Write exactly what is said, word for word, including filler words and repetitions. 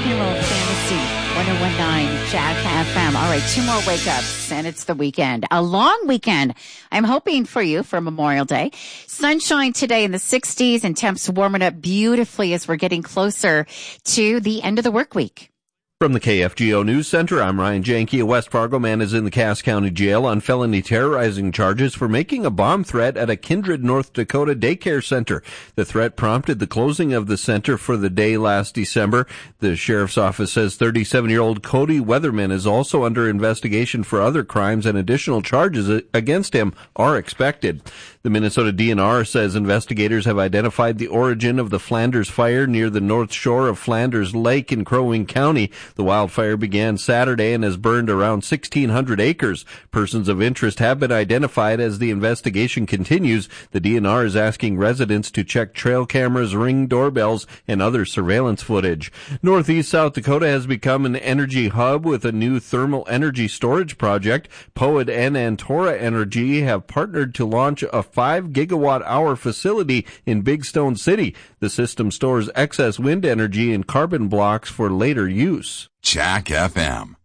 and roll fantasy. one oh one point nine Jack F M. All right, two more wake-ups, and it's the weekend. A long weekend. I'm hoping for you for Memorial Day. Sunshine today in the sixties, and temps warming up beautifully as we're getting closer to the end of the work week. From the K F G O News Center, I'm Ryan Janke. A West Fargo man is in the Cass County Jail on felony terrorizing charges for making a bomb threat at a Kindred, North Dakota daycare center. The threat prompted the closing of the center for the day last December. The sheriff's office says thirty-seven-year-old Cody Weatherman is also under investigation for other crimes, and additional charges against him are expected. The Minnesota D N R says investigators have identified the origin of the Flanders fire near the north shore of Flanders Lake in Crow Wing County. The wildfire began Saturday and has burned around sixteen hundred acres. Persons of interest have been identified as the investigation continues. The D N R is asking residents to check trail cameras, Ring doorbells, and other surveillance footage. Northeast South Dakota has become an energy hub with a new thermal energy storage project. P O E D and Antora Energy have partnered to launch a five gigawatt hour facility in Big Stone City. The system stores excess wind energy in carbon blocks for later use. Jack F M.